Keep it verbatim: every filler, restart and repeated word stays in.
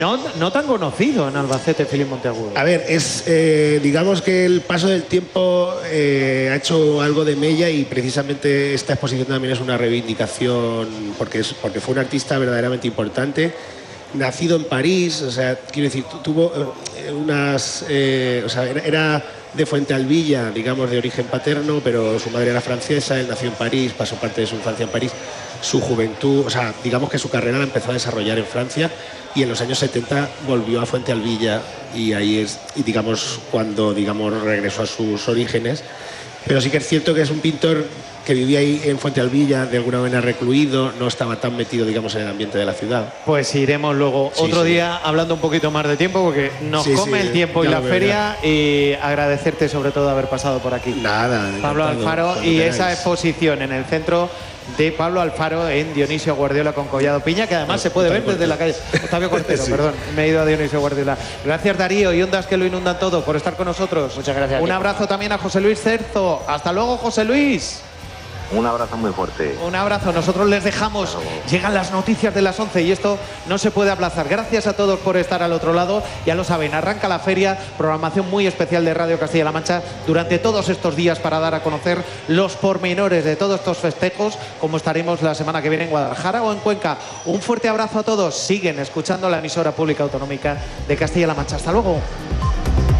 No, no tan conocido en Albacete, Felipe Monteagudo. A ver, es eh, digamos que el paso del tiempo eh, ha hecho algo de mella y precisamente esta exposición también es una reivindicación porque, es, porque fue un artista verdaderamente importante, nacido en París, o sea, quiero decir, tuvo eh, unas... Eh, o sea, era, era de Fuentealbilla, digamos, de origen paterno, pero su madre era francesa, él nació en París, pasó parte de su infancia en París, su juventud, o sea, digamos que su carrera la empezó a desarrollar en Francia y en los años setenta volvió a Fuentealbilla y ahí es, y digamos, cuando digamos regresó a sus orígenes. Pero sí que es cierto que es un pintor que vivía ahí en Fuentealbilla, de alguna manera recluido, no estaba tan metido, digamos, en el ambiente de la ciudad. Pues iremos luego sí, otro sí. día hablando un poquito más de tiempo, porque nos sí, come sí, el tiempo y la veo, feria, ya. y agradecerte sobre todo haber pasado por aquí. Nada, Pablo Alfaro, y queráis. esa exposición en el centro de Pablo Alfaro en Dionisio Guardiola con Collado Piña, que además no, se puede ver Octavio desde la calle Octavio Cortero, sí. perdón, me he ido a Dionisio Guardiola. Gracias, Darío y Ondas que lo inundan todo, por estar con nosotros. Muchas gracias. Un abrazo también a José Luis Cerzo. Hasta luego, José Luis. Un abrazo muy fuerte. Un abrazo. Nosotros les dejamos. Llegan las noticias de las once y esto no se puede aplazar. Gracias a todos por estar al otro lado. Ya lo saben, arranca la feria, programación muy especial de Radio Castilla-La Mancha durante todos estos días para dar a conocer los pormenores de todos estos festejos, como estaremos la semana que viene en Guadalajara o en Cuenca. Un fuerte abrazo a todos. Siguen escuchando la emisora pública autonómica de Castilla-La Mancha. Hasta luego.